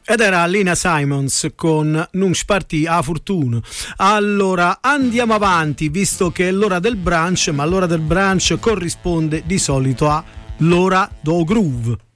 Ed era Lina Simons con Non spartì a fortuna. Allora andiamo avanti, visto che è l'ora del brunch, ma l'ora del brunch corrisponde di solito a l'ora do groove.